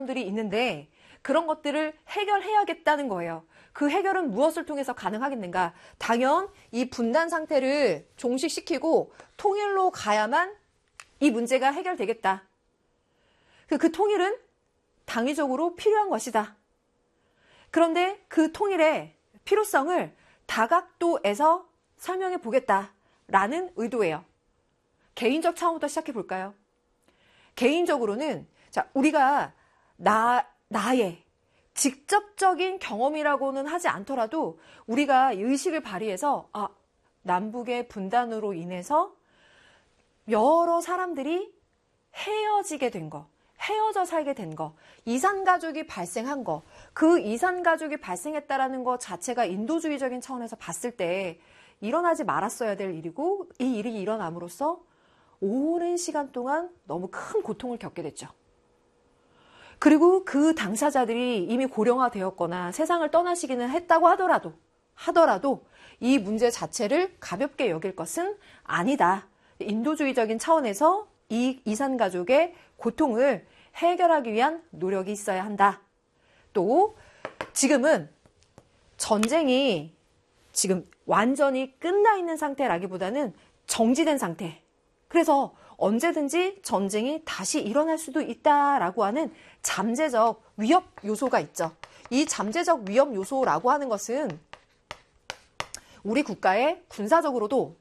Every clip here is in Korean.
들이 있는데 그런 것들을 해결해야겠다는 거예요. 그 해결은 무엇을 통해서 가능하겠는가? 당연 이 분단 상태를 종식시키고 통일로 가야만 이 문제가 해결되겠다. 그 통일은 당위적으로 필요한 것이다. 그런데 그 통일의 필요성을 다각도에서 설명해 보겠다라는 의도예요. 개인적 차원부터 시작해 볼까요? 개인적으로는 자, 우리가 나의 직접적인 경험이라고는 하지 않더라도 우리가 의식을 발휘해서 남북의 분단으로 인해서 여러 사람들이 헤어지게 된 거, 헤어져 살게 된 거, 이산가족이 발생한 거, 그 이산가족이 발생했다라는 것 자체가 인도주의적인 차원에서 봤을 때 일어나지 말았어야 될 일이고 이 일이 일어남으로써 오랜 시간 동안 너무 큰 고통을 겪게 됐죠. 그리고 그 당사자들이 이미 고령화되었거나 세상을 떠나시기는 했다고 하더라도 이 문제 자체를 가볍게 여길 것은 아니다. 인도주의적인 차원에서 이 이산가족의 고통을 해결하기 위한 노력이 있어야 한다. 또 지금은 전쟁이 지금 완전히 끝나 있는 상태라기보다는 정지된 상태. 그래서 언제든지 전쟁이 다시 일어날 수도 있다라고 하는 잠재적 위협 요소가 있죠. 이 잠재적 위협 요소라고 하는 것은 우리 국가의 군사적으로도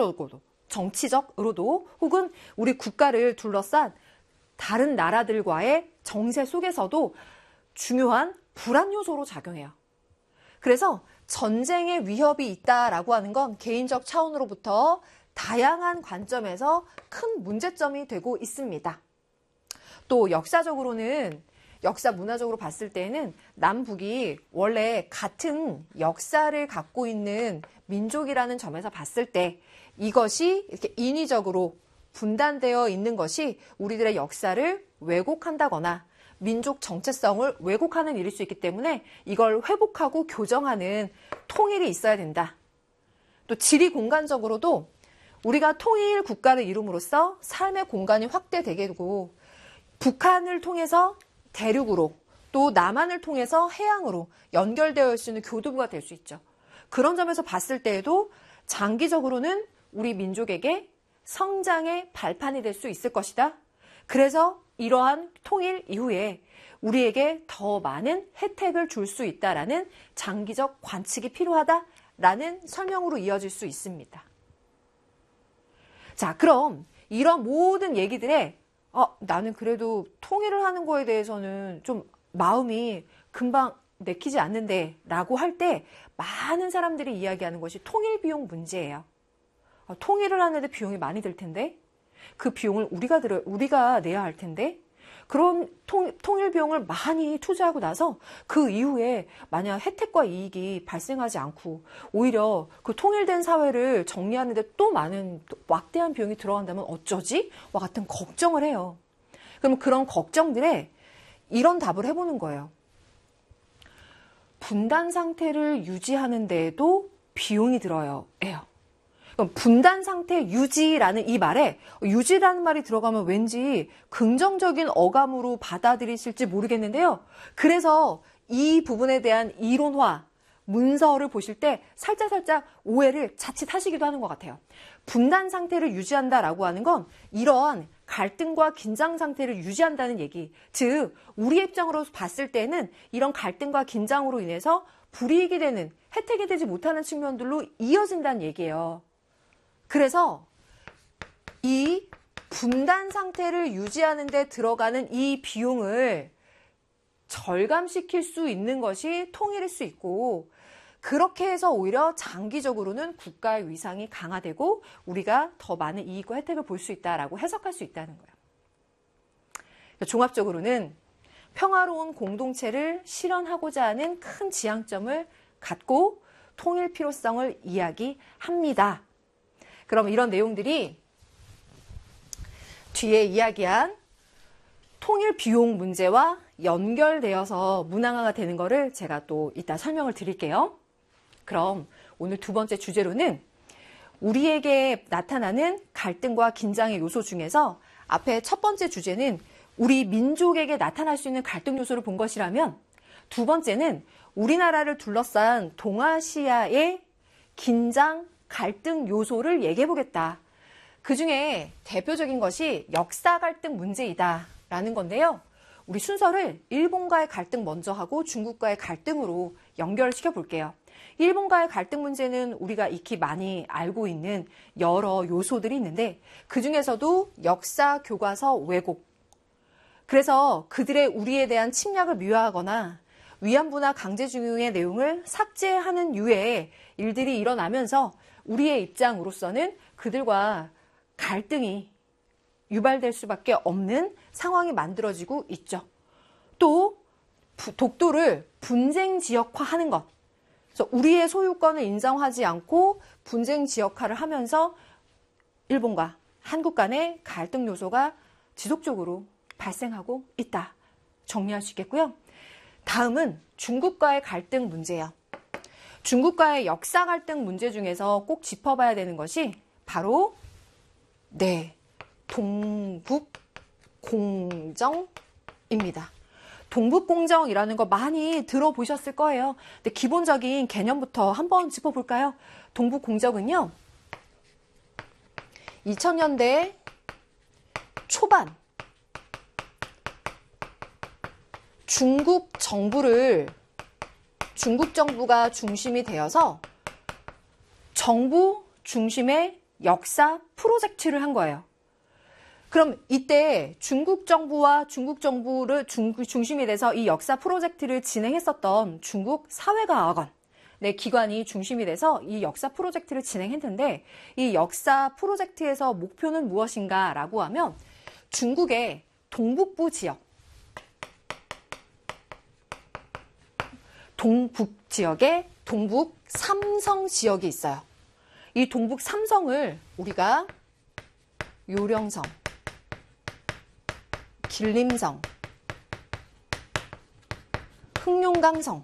정치적으로도 혹은 우리 국가를 둘러싼 다른 나라들과의 정세 속에서도 중요한 불안 요소로 작용해요. 그래서 전쟁의 위협이 있다라고 하는 건 개인적 차원으로부터 다양한 관점에서 큰 문제점이 되고 있습니다. 또 역사적으로는 역사 문화적으로 봤을 때는 남북이 원래 같은 역사를 갖고 있는 민족이라는 점에서 봤을 때 이것이 이렇게 인위적으로 분단되어 있는 것이 우리들의 역사를 왜곡한다거나 민족 정체성을 왜곡하는 일일 수 있기 때문에 이걸 회복하고 교정하는 통일이 있어야 된다. 또 지리 공간적으로도 우리가 통일 국가를 이룸으로써 삶의 공간이 확대되게 되고 북한을 통해서 대륙으로 또 남한을 통해서 해양으로 연결되어 있을 수 있는 교두부가 될 수 있죠. 그런 점에서 봤을 때에도 장기적으로는 우리 민족에게 성장의 발판이 될 수 있을 것이다. 그래서 이러한 통일 이후에 우리에게 더 많은 혜택을 줄 수 있다라는 장기적 관측이 필요하다라는 설명으로 이어질 수 있습니다. 자, 그럼 이런 모든 얘기들에 나는 그래도 통일을 하는 거에 대해서는 좀 마음이 금방 내키지 않는데 라고 할 때 많은 사람들이 이야기하는 것이 통일 비용 문제예요. 통일을 하는데 비용이 많이 들 텐데 그 비용을 우리가 내야 할 텐데 그런 통일 비용을 많이 투자하고 나서 그 이후에 만약 혜택과 이익이 발생하지 않고 오히려 그 통일된 사회를 정리하는데 또 많은 막대한 비용이 들어간다면 어쩌지? 와 같은 걱정을 해요. 그럼 그런 걱정들에 이런 답을 해보는 거예요. 분단 상태를 유지하는 데에도 비용이 들어요. 그럼 분단 상태 유지라는 이 말에 유지라는 말이 들어가면 왠지 긍정적인 어감으로 받아들이실지 모르겠는데요. 그래서 이 부분에 대한 이론화 문서를 보실 때 살짝 오해를 자칫 하시기도 하는 것 같아요. 분단 상태를 유지한다라고 하는 건 이러한 갈등과 긴장 상태를 유지한다는 얘기. 즉 우리의 입장으로 봤을 때는 이런 갈등과 긴장으로 인해서 불이익이 되는 혜택이 되지 못하는 측면들로 이어진다는 얘기예요. 그래서 이 분단 상태를 유지하는 데 들어가는 이 비용을 절감시킬 수 있는 것이 통일일 수 있고 그렇게 해서 오히려 장기적으로는 국가의 위상이 강화되고 우리가 더 많은 이익과 혜택을 볼 수 있다라고 해석할 수 있다는 거예요. 종합적으로는 평화로운 공동체를 실현하고자 하는 큰 지향점을 갖고 통일 필요성을 이야기합니다. 그럼 이런 내용들이 뒤에 이야기한 통일 비용 문제와 연결되어서 문항화가 되는 거를 제가 또 이따 설명을 드릴게요. 그럼 오늘 두 번째 주제로는 우리에게 나타나는 갈등과 긴장의 요소 중에서 앞에 첫 번째 주제는 우리 민족에게 나타날 수 있는 갈등 요소를 본 것이라면, 두 번째는 우리나라를 둘러싼 동아시아의 긴장, 갈등 요소를 얘기해 보겠다. 그 중에 대표적인 것이 역사 갈등 문제이다라는 건데요. 우리 순서를 일본과의 갈등 먼저 하고 중국과의 갈등으로 연결시켜 볼게요. 일본과의 갈등 문제는 우리가 익히 많이 알고 있는 여러 요소들이 있는데, 그 중에서도 역사 교과서 왜곡, 그래서 그들의 우리에 대한 침략을 미화하거나 위안부나 강제징용의 내용을 삭제하는 유해의 일들이 일어나면서 우리의 입장으로서는 그들과 갈등이 유발될 수밖에 없는 상황이 만들어지고 있죠. 또 독도를 분쟁 지역화하는 것. 그래서 우리의 소유권을 인정하지 않고 분쟁 지역화를 하면서 일본과 한국 간의 갈등 요소가 지속적으로 발생하고 있다. 정리할 수 있겠고요. 다음은 중국과의 갈등 문제예요. 중국과의 역사 갈등 문제 중에서 꼭 짚어봐야 되는 것이 바로 동북공정입니다. 동북공정이라는 거 많이 들어보셨을 거예요. 근데 기본적인 개념부터 한번 짚어볼까요? 동북공정은요, 2000년대 초반 중국 정부가 중심이 되어서 정부 중심의 역사 프로젝트를 한 거예요. 그럼 이때 중국 정부와 중국 정부를 중심이 돼서 이 역사 프로젝트를 진행했었던 중국 사회과학원 기관이 중심이 돼서 이 역사 프로젝트를 진행했는데, 이 역사 프로젝트에서 목표는 무엇인가라고 하면 중국의 동북부 지역, 동북 지역에 동북 삼성 지역이 있어요. 이 동북 삼성을 우리가 요령성, 길림성, 흑룡강성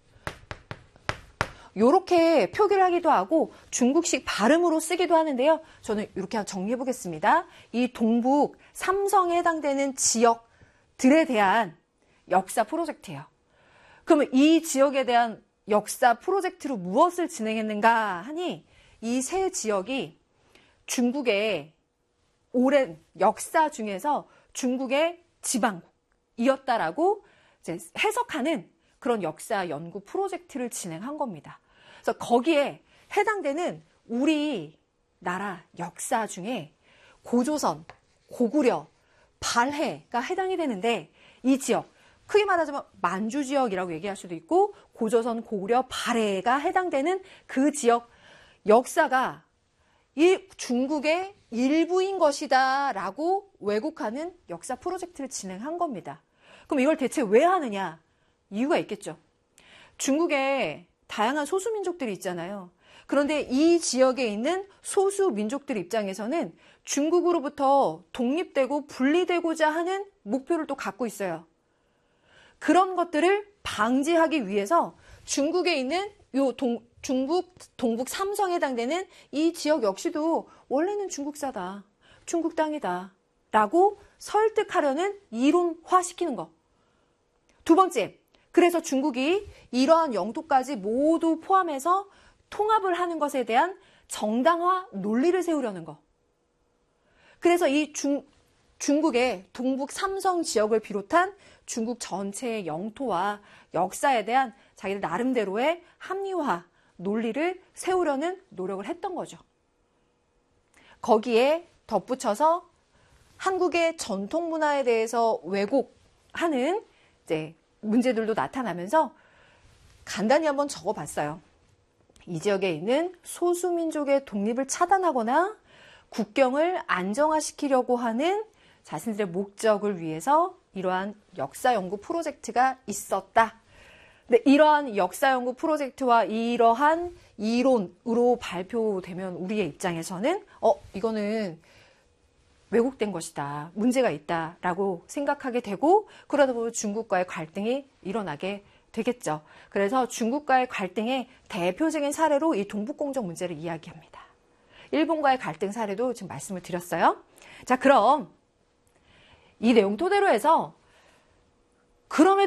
이렇게 표기를 하기도 하고 중국식 발음으로 쓰기도 하는데요. 저는 이렇게 정리해 보겠습니다. 이 동북 삼성에 해당되는 지역들에 대한 역사 프로젝트예요. 그러면 이 지역에 대한 역사 프로젝트로 무엇을 진행했는가 하니, 이 세 지역이 중국의 오랜 역사 중에서 중국의 지방이었다라고 이제 해석하는 그런 역사 연구 프로젝트를 진행한 겁니다. 그래서 거기에 해당되는 우리나라 역사 중에 고조선, 고구려, 발해가 해당이 되는데, 이 지역, 크게 말하자면 만주 지역이라고 얘기할 수도 있고, 고조선, 고구려, 발해가 해당되는 그 지역 역사가 이 중국의 일부인 것이다 라고 왜곡하는 역사 프로젝트를 진행한 겁니다. 그럼 이걸 대체 왜 하느냐? 이유가 있겠죠. 중국에 다양한 소수민족들이 있잖아요. 그런데 이 지역에 있는 소수민족들 입장에서는 중국으로부터 독립되고 분리되고자 하는 목표를 또 갖고 있어요. 그런 것들을 방지하기 위해서 중국에 있는 중국 동북 삼성에 해당되는 이 지역 역시도 원래는 중국사다, 중국 땅이다 라고 설득하려는 이론화시키는 거. 두 번째, 그래서 중국이 이러한 영토까지 모두 포함해서 통합을 하는 것에 대한 정당화 논리를 세우려는 거. 그래서 이 중국의 동북 삼성 지역을 비롯한 중국 전체의 영토와 역사에 대한 자기들 나름대로의 합리화 논리를 세우려는 노력을 했던 거죠. 거기에 덧붙여서 한국의 전통 문화에 대해서 왜곡하는 이제 문제들도 나타나면서 간단히 한번 적어봤어요. 이 지역에 있는 소수민족의 독립을 차단하거나 국경을 안정화시키려고 하는 자신들의 목적을 위해서 이러한 역사 연구 프로젝트가 있었다. 근데 이러한 역사 연구 프로젝트와 이러한 이론으로 발표되면 우리의 입장에서는 이거는 왜곡된 것이다, 문제가 있다라고 생각하게 되고, 그러다 보면 중국과의 갈등이 일어나게 되겠죠. 그래서 중국과의 갈등의 대표적인 사례로 이 동북공정 문제를 이 내용 토대로 해서 그럼에도